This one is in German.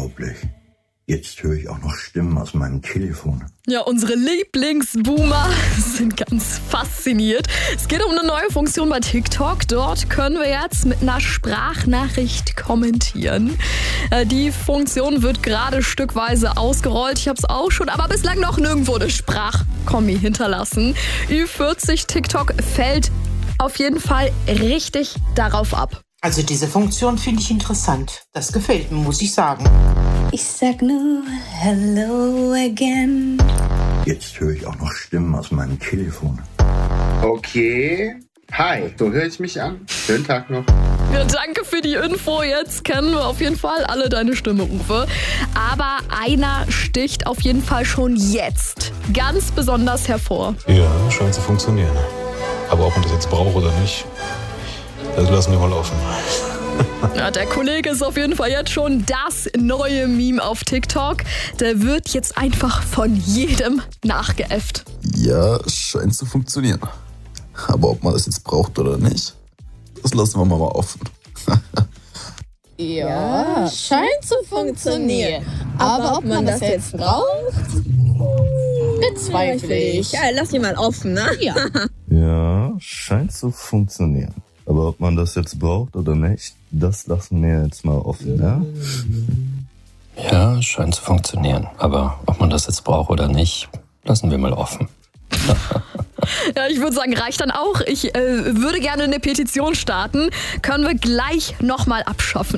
Unglaublich. Jetzt höre ich auch noch Stimmen aus meinem Telefon. Ja, unsere Lieblingsboomer sind ganz fasziniert. Es geht um eine neue Funktion bei TikTok. Dort können wir jetzt mit einer Sprachnachricht kommentieren. Die Funktion wird gerade stückweise ausgerollt. Ich habe es auch schon, aber bislang noch nirgendwo eine Sprachkommi hinterlassen. Ü40 TikTok fällt auf jeden Fall richtig darauf ab. Also diese Funktion finde ich interessant. Das gefällt mir, muss ich sagen. Ich sag nur hello again. Jetzt höre ich auch noch Stimmen aus meinem Telefon. Okay. Hi, so höre ich mich an. Schönen Tag noch. Ja, danke für die Info. Jetzt kennen wir auf jeden Fall alle deine Stimme, Uwe. Aber einer sticht auf jeden Fall schon jetzt ganz besonders hervor. Ja, scheint zu funktionieren. Aber ob man das jetzt braucht oder nicht, das lassen wir mal offen. Ja, der Kollege ist auf jeden Fall jetzt schon das neue Meme auf TikTok. Der wird jetzt einfach von jedem nachgeäfft. Ja, scheint zu funktionieren. Aber ob man das jetzt braucht oder nicht, das lassen wir mal offen. Ja, scheint zu funktionieren. Aber ob man das jetzt braucht, bezweifle ich. Ja, lass ihn mal offen, ne? Ja. Ja, scheint zu funktionieren. Aber ob man das jetzt braucht oder nicht, das lassen wir jetzt mal offen, ja? Ja, scheint zu funktionieren. Aber ob man das jetzt braucht oder nicht, lassen wir mal offen. Ja, ich würde sagen, reicht dann auch. Ich würde gerne eine Petition starten. Können wir gleich nochmal abschaffen.